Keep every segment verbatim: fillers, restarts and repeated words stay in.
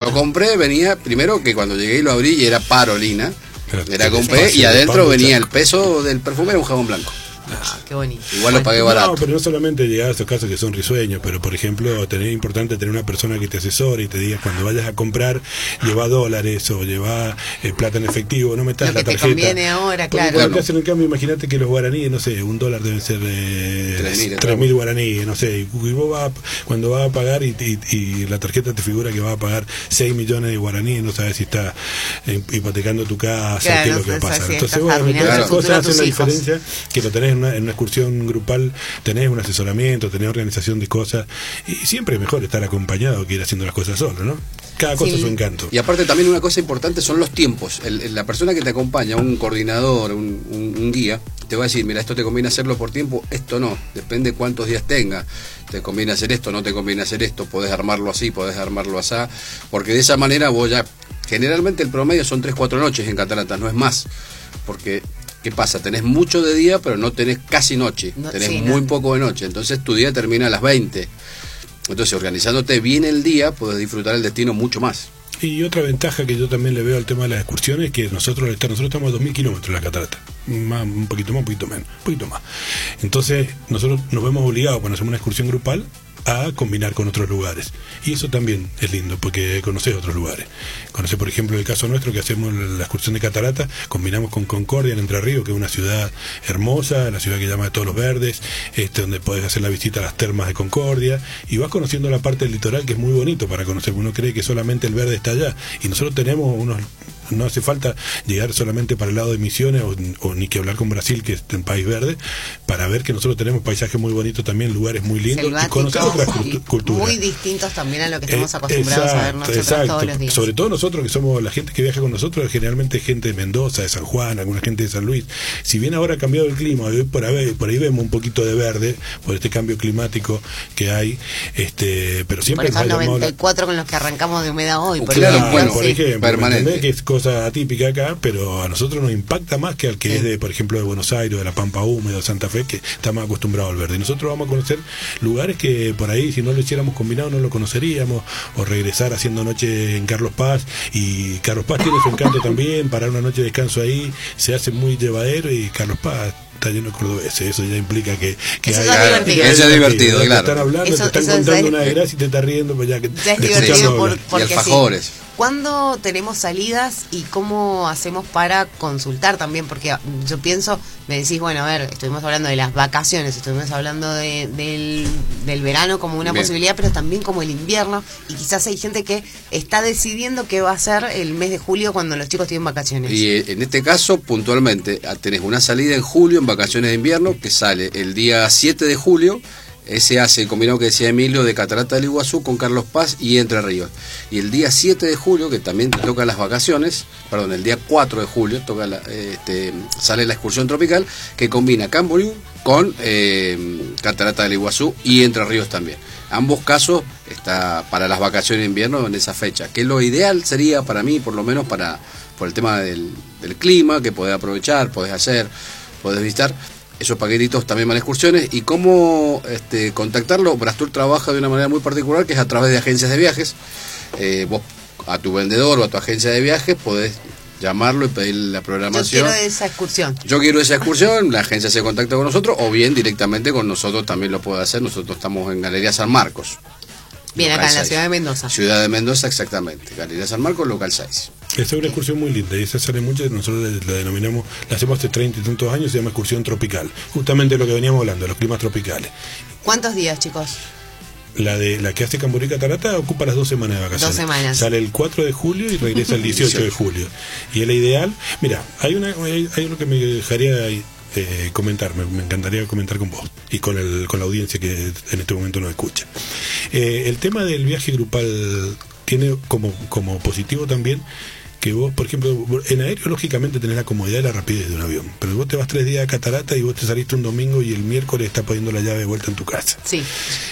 Lo compré, venía, primero que cuando llegué y lo abrí y era Parolina, Claro, era compré y adentro venía el peso del perfume, era un jabón blanco. Ah, qué bonito. Igual lo pagué barato. No, pero no solamente llegar a esos casos que son risueños, pero por ejemplo, tener importante tener una persona que te asesore y te diga cuando vayas a comprar, lleva dólares o lleva eh, plata en efectivo, no metas la Lo que tarjeta. te conviene ahora, claro. Cuando te hacen el cambio, imagínate que los guaraníes, no sé, un dólar deben ser eh, tres mil guaraníes, no sé, y vos vas, cuando vas a pagar y, y, y la tarjeta te figura que vas a pagar seis millones de guaraníes, no sabes si está eh, hipotecando tu casa, claro, qué es no lo que va a pasar. si Entonces, bueno, todas esas cosas hacen la hijos. diferencia, que lo tenés en una, en una excursión grupal, tenés un asesoramiento, tenés organización de cosas, y siempre es mejor estar acompañado que ir haciendo las cosas solo, ¿no? Cada cosa sí. su encanto. Y aparte también una cosa importante son los tiempos. El, el, la persona que te acompaña, un coordinador, un, un, un guía, te va a decir, mira, esto te conviene hacerlo por tiempo, esto no, depende cuántos días tenga, te conviene hacer esto, no te conviene hacer esto, podés armarlo así, podés armarlo así, porque de esa manera vos ya, generalmente el promedio son tres cuatro noches en cataratas, no es más, porque ¿qué pasa? Tenés mucho de día, pero no tenés casi noche. No, tenés sí, muy no. poco de noche. Entonces tu día termina a las veinte. Entonces, organizándote bien el día, podés disfrutar el destino mucho más. Y otra ventaja que yo también le veo al tema de las excursiones es que nosotros, nosotros estamos a dos mil kilómetros de la catarata. Más, un poquito más, un poquito menos. Un poquito más. Entonces, nosotros nos vemos obligados cuando hacemos una excursión grupal a combinar con otros lugares, y eso también es lindo porque conoces otros lugares. Conoces, por ejemplo, el caso nuestro que hacemos la excursión de catarata, combinamos con Concordia en Entre Ríos, que es una ciudad hermosa, la ciudad que llama de todos los verdes, este, donde podés hacer la visita a las termas de Concordia, y vas conociendo la parte del litoral, que es muy bonito para conocer. Uno cree que solamente el verde está allá, y nosotros tenemos unos, no hace falta llegar solamente para el lado de Misiones o, o ni que hablar con Brasil, que es un país verde, para ver que nosotros tenemos paisajes muy bonitos también, lugares muy lindos, selváticos, y conocer otras cultu culturas muy distintos también a lo que estamos eh, acostumbrados exacto, a ver nosotros exacto. todos los días. Sobre todo nosotros que somos la gente que viaja con nosotros, generalmente gente de Mendoza, de San Juan, alguna gente de San Luis. Si bien ahora ha cambiado el clima, hoy por ahí, por ahí vemos un poquito de verde por este cambio climático que hay, este, pero siempre por esos noventa y cuatro la... con los que arrancamos de humedad hoy, por claro, ejemplo, bueno, por sí. ejemplo, permanente, que es cosa atípica acá, pero a nosotros nos impacta más que al que sí. es de, por ejemplo, de Buenos Aires, de la Pampa Húmeda, de Santa Fe, que está más acostumbrado al verde. Y nosotros vamos a conocer lugares que por ahí, si no lo hiciéramos combinado, no lo conoceríamos, o regresar haciendo noche en Carlos Paz, y Carlos Paz tiene su encanto también, parar una noche de descanso ahí, se hace muy llevadero, y Carlos Paz está lleno de cordobeses, eso ya implica que, que eso hay, es divertido. Eso es divertido, te claro. están hablando, eso, te están contando es, una desgracia y te estás riendo, pues ya que ya es divertido por, porque y alfajores. Sí. ¿Cuándo tenemos salidas y cómo hacemos para consultar también? Porque yo pienso, me decís, bueno, a ver, estuvimos hablando de las vacaciones, estuvimos hablando de, del, del verano como una Bien. posibilidad, pero también como el invierno, y quizás hay gente que está decidiendo qué va a hacer el mes de julio cuando los chicos tienen vacaciones. Y en este caso, puntualmente, tenés una salida en julio, en vacaciones de invierno, que sale el día siete de julio. Ese hace el combinado que decía Emilio de Catarata del Iguazú con Carlos Paz y Entre Ríos. Y el día siete de julio, que también toca las vacaciones, perdón, el día cuatro de julio toca la, este, sale la excursión tropical que combina Camboriú con eh, Catarata del Iguazú y Entre Ríos también. Ambos casos está para las vacaciones de invierno en esa fecha, que lo ideal sería para mí, por lo menos para por el tema del, del clima, que podés aprovechar, podés hacer, podés visitar. Esos paquetitos también van a excursiones. Y cómo este, contactarlo, Brastur trabaja de una manera muy particular, que es a través de agencias de viajes. Eh, vos a tu vendedor o a tu agencia de viajes podés llamarlo y pedir la programación. Yo quiero esa excursión. Yo quiero esa excursión, la agencia se contacta con nosotros, o bien directamente con nosotros también lo puede hacer. Nosotros estamos en Galería San Marcos. Bien, acá en la ciudad de Mendoza. Ciudad de Mendoza, exactamente. Galería San Marcos, local seis. Esa es una excursión muy linda y esa sale mucho, nosotros la denominamos, la hacemos hace treinta y tantos años, se llama excursión tropical, justamente lo que veníamos hablando, los climas tropicales. ¿Cuántos días, chicos? La de la que hace Camboriú y Catarata ocupa las dos semanas de vacaciones. Dos semanas. Sale el cuatro de julio y regresa el dieciocho de julio. Y el ideal, mira, hay una hay, hay algo que me dejaría eh, comentar, me, me encantaría comentar con vos y con el con la audiencia que en este momento nos escucha. Eh, el tema del viaje grupal tiene como, como positivo también que vos, por ejemplo, en aéreo lógicamente tenés la comodidad y la rapidez de un avión, pero vos te vas tres días a Catarata y vos te saliste un domingo y el miércoles estás poniendo la llave de vuelta en tu casa. Sí.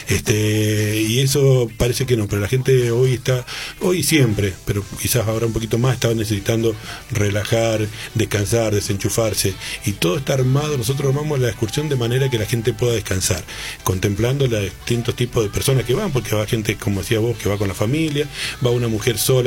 Este, y eso parece que no, pero la gente hoy está, hoy siempre, pero quizás ahora un poquito más, está necesitando relajar, descansar, desenchufarse, y todo está armado. Nosotros armamos la excursión de manera que la gente pueda descansar, contemplando los distintos tipos de personas que van, porque va gente, como decía vos, que va con la familia, va una mujer sola